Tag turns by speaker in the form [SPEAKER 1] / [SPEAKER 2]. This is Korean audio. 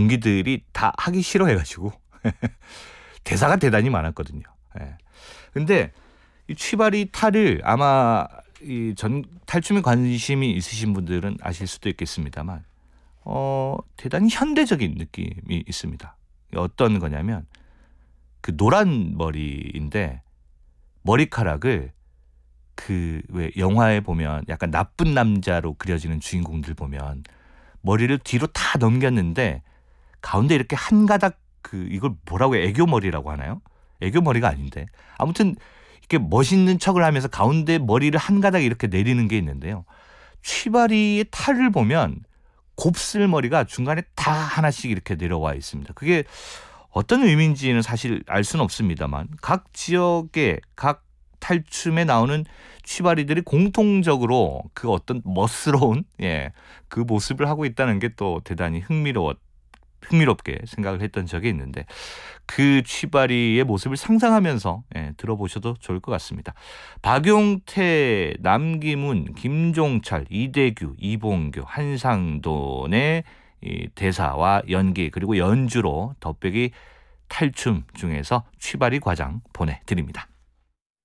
[SPEAKER 1] 동기들이 다 하기 싫어해가지고 대사가 대단히 많았거든요. 예. 근데 이 취바리 탈을 아마 이 탈춤에 관심이 있으신 분들은 아실 수도 있겠습니다만 대단히 현대적인 느낌이 있습니다. 어떤 거냐면 그 노란 머리인데 머리카락을 그 왜 영화에 보면 약간 나쁜 남자로 그려지는 주인공들 보면 머리를 뒤로 다 넘겼는데 가운데 이렇게 한 가닥 이걸 뭐라고 애교 머리라고 하나요? 애교 머리가 아닌데 아무튼 이렇게 멋있는 척을 하면서 가운데 머리를 한 가닥 이렇게 내리는 게 있는데요. 취바리의 탈을 보면 곱슬머리가 중간에 다 하나씩 이렇게 내려와 있습니다. 그게 어떤 의미인지는 사실 알 수는 없습니다만 각 지역의 각 탈춤에 나오는 취바리들이 공통적으로 그 어떤 멋스러운 그 모습을 하고 있다는 게 또 대단히 흥미롭게 생각을 했던 적이 있는데 그 취바리의 모습을 상상하면서 들어보셔도 좋을 것 같습니다. 박용태, 남기문, 김종철, 이대규, 이봉규, 한상돈의 이 대사와 연기 그리고 연주로 덧배기 탈춤 중에서 취바리 과장 보내드립니다.